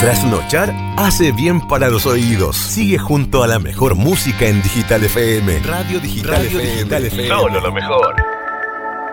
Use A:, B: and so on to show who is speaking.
A: Trasnochar hace bien para los oídos. Sigue junto a la mejor música en Digital FM. Radio Digital FM.
B: Solo lo mejor.